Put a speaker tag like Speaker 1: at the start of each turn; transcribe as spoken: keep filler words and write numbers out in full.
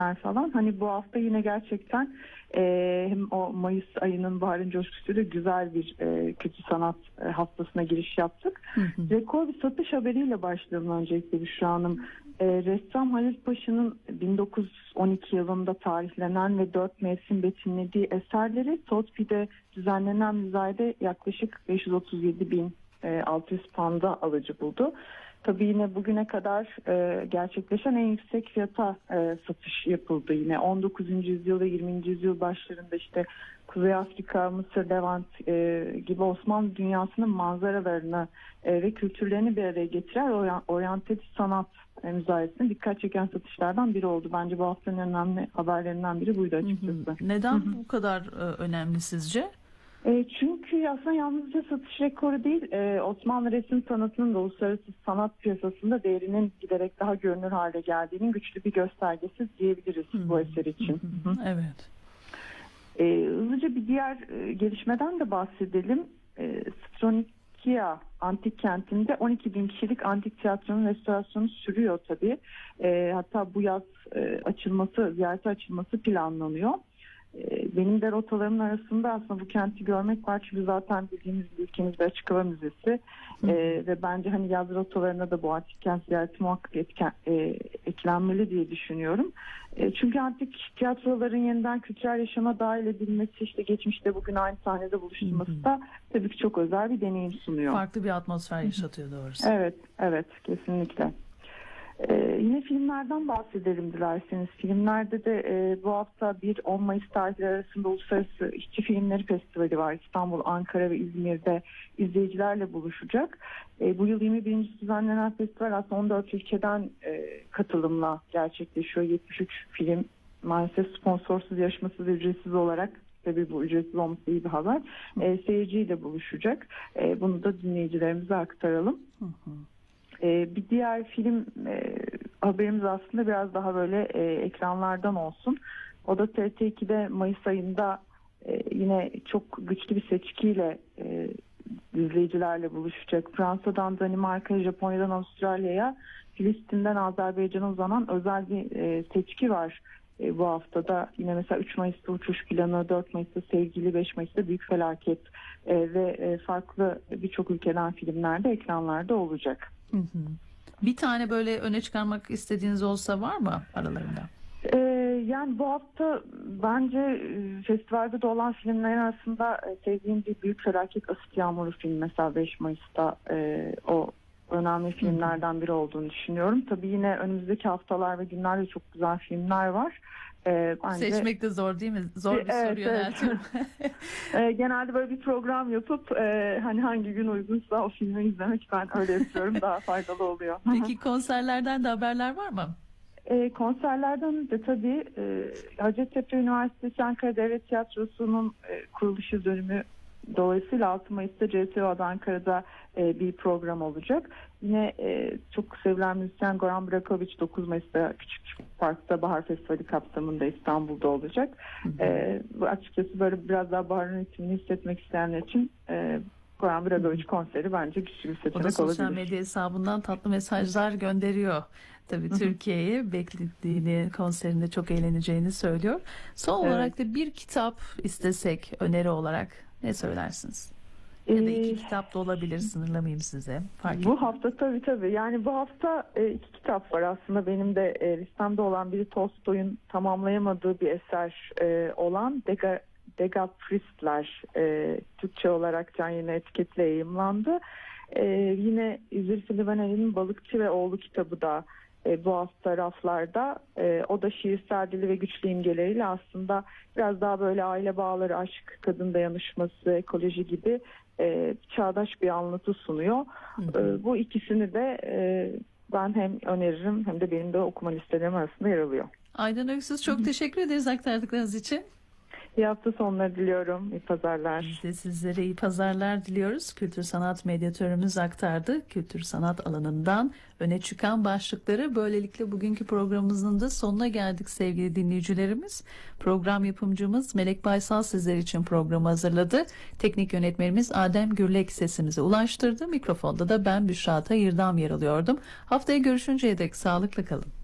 Speaker 1: falan. Hani bu hafta yine gerçekten e, hem o Mayıs ayının baharın coşkusuyla güzel bir e, kültür sanat e, haftasına giriş yaptık. Hı hı. Rekor bir satış haberiyle başlayalım öncelikle Büşra Hanım. E, ressam Halil Paşa'nın bin dokuz yüz on iki yılında tarihlenen ve dört mevsim betimlediği eserleri Sotheby'de düzenlenen müzayede yaklaşık beş yüz otuz yedi bin altı yüz pound'a alıcı buldu. Tabii yine bugüne kadar e, gerçekleşen en yüksek fiyata e, satış yapıldı. Yine on dokuzuncu yüzyıl ve yirminci yüzyıl başlarında işte Kuzey Afrika, Mısır, Levant e, gibi Osmanlı dünyasının manzaralarını e, ve kültürlerini bir araya getiren oryantalist sanat e, müzayesinin dikkat çeken satışlardan biri oldu. Bence bu haftanın önemli haberlerinden biri buydu açıkçası.
Speaker 2: Hı hı. Neden hı hı. bu kadar e, önemli sizce?
Speaker 1: E, çünkü aslında yalnızca satış rekoru değil, e, Osmanlı resim sanatının da uluslararası sanat piyasasında değerinin giderek daha görünür hale geldiğinin güçlü bir göstergesi diyebiliriz hmm. bu eser için.
Speaker 2: Hmm. Evet.
Speaker 1: E, hızlıca bir diğer e, gelişmeden de bahsedelim. E, Stronikia antik kentinde on iki bin kişilik antik tiyatronun restorasyonu sürüyor tabii. E, hatta bu yaz e, açılması, ziyarete açılması planlanıyor. Benim de rotalarımın arasında aslında bu kenti görmek var, çünkü zaten bildiğimiz bir ülkemizde açık hava müzesi ee, ve bence hani yaz rotalarına da bu antik kent ziyareti muhakkak etken, e, eklenmeli diye düşünüyorum. E, çünkü antik tiyatroların yeniden kültürel yaşama dahil edilmesi, işte geçmişte bugün aynı sahnede buluşturması da tabii ki çok özel bir deneyim sunuyor.
Speaker 2: Farklı bir atmosfer yaşatıyor doğrusu.
Speaker 1: Evet, evet kesinlikle. Ee, yine filmlerden bahsedelim dilerseniz. Filmlerde de e, bu hafta bir on Mayıs tarihleri arasında Uluslararası İşçi Filmleri Festivali var. İstanbul, Ankara ve İzmir'de izleyicilerle buluşacak. E, bu yıl yirmi birincisi düzenlenen festival aslında on dört ülkeden e, katılımla gerçekleşiyor. yetmiş üç film maalesef sponsorsuz, yarışmasız, ücretsiz olarak, tabii bu ücretsiz olması iyi bir haber, e, seyirciyle buluşacak. E, bunu da dinleyicilerimize aktaralım. Hı hı. Ee, bir diğer film e, haberimiz aslında biraz daha böyle e, ekranlardan olsun. O da T R T ikide Mayıs ayında e, yine çok güçlü bir seçkiyle e, izleyicilerle buluşacak. Fransa'dan Danimarka, Japonya'dan Avustralya'ya, Filistin'den Azerbaycan'a uzanan özel bir e, seçki var. E, bu haftada yine mesela üç Mayıs'ta Uçuş Planı, dört Mayıs'ta Sevgili, beş Mayıs'ta Büyük Felaket e, ve e, farklı birçok ülkeden filmler de ekranlarda olacak.
Speaker 2: Hı hı. Bir tane böyle öne çıkarmak istediğiniz olsa var mı aralarında?
Speaker 1: Ee, yani bu hafta bence e, festivalde de olan filmlerin arasında e, sevdiğim bir Büyük Felaket, Asit Yağmuru film mesela beş Mayıs'ta e, o önemli filmlerden biri olduğunu düşünüyorum. Tabii yine önümüzdeki haftalar ve günlerde çok güzel filmler var.
Speaker 2: Ee, bence... Seçmek de zor değil mi? Zor bir
Speaker 1: evet,
Speaker 2: soru yöneltiyorum.
Speaker 1: Evet. e, genelde böyle bir program yapıp e, hani hangi gün uygunsa o filmi izlemek, ben öyle yapıyorum, daha faydalı oluyor.
Speaker 2: Peki konserlerden de haberler var mı?
Speaker 1: E, konserlerden de tabii e, Hacettepe Üniversitesi Ankara Devlet Tiyatrosu'nun e, kuruluş yıl dönümü dolayısıyla altı Mayıs'ta C S O'da Ankara'da e, bir program olacak. Yine e, çok sevilen müzisyen Goran Brakovic dokuz Mayıs'ta Küçük Park'ta Bahar Festivali kapsamında İstanbul'da olacak. Hı hı. E, bu açıkçası böyle biraz daha baharın ritmini hissetmek isteyenler için e, Goran Brakovic konseri bence güçlü bir seçenek olabilir.
Speaker 2: O da sosyal olabilir. Medya hesabından tatlı mesajlar gönderiyor. Tabii Türkiye'yi beklediğini, konserinde çok eğleneceğini söylüyor. Son evet. olarak da bir kitap istesek öneri olarak ne söylersiniz? Ya da iki ee, kitap da olabilir, sınırlamayayım size.
Speaker 1: Fark bu etmem. Hafta tabii tabii. Yani bu hafta e, iki kitap var aslında. Benim de e, listemde olan biri Tolstoy'un tamamlayamadığı bir eser e, olan Dega, Dega Priestler. E, Türkçe olarak Can Yayın etiketle yayımlandı. E, yine Zülfü Livaneli'nin Balıkçı ve Oğlu kitabı da E, bu hafta raflarda. E, o da şiirsel dili ve güçlü imgeleriyle aslında biraz daha böyle aile bağları, aşk, kadın dayanışması, ekoloji gibi e, çağdaş bir anlatı sunuyor. E, bu ikisini de e, ben hem öneririm hem de benim de okuma listelerim arasında yer alıyor.
Speaker 2: Aydan Öksüz, çok teşekkür ederiz aktardıklarınız için.
Speaker 1: İyi hafta sonları diliyorum. İyi pazarlar.
Speaker 2: Biz de sizlere iyi pazarlar diliyoruz. Kültür sanat medyatörümüz aktardı. Kültür sanat alanından öne çıkan başlıkları. Böylelikle bugünkü programımızın da sonuna geldik sevgili dinleyicilerimiz. Program yapımcımız Melek Baysal sizler için programı hazırladı. Teknik yönetmenimiz Adem Gürlek sesimize ulaştırdı. Mikrofonda da ben Büşra Tayırdam yer alıyordum. Haftaya görüşünceye dek sağlıkla kalın.